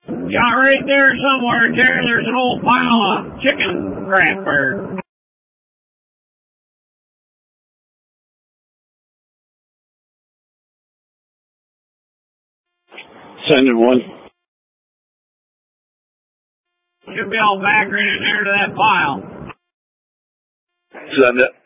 Yeah, right there somewhere, Terry, there's an old pile of chicken wrapper. Sending one. Should be all back right in there to that pile. Send it.